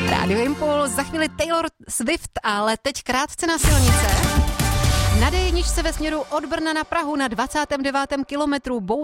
Radio Impuls, za chvíli Taylor Swift, ale teď krátce na silnice. Na D1 ve směru od Brna na Prahu na 29. kilometru